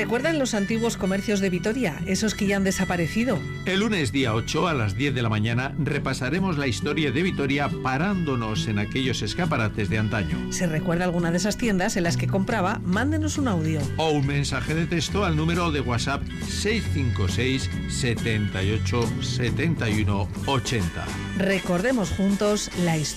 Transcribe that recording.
¿Recuerdan los antiguos comercios de Vitoria, esos que ya han desaparecido? El lunes día 8 a las 10 de la mañana repasaremos la historia de Vitoria parándonos en aquellos escaparates de antaño. Si recuerda alguna de esas tiendas en las que compraba, mándenos un audio. O un mensaje de texto al número de WhatsApp 656 78 71 80. Recordemos juntos la historia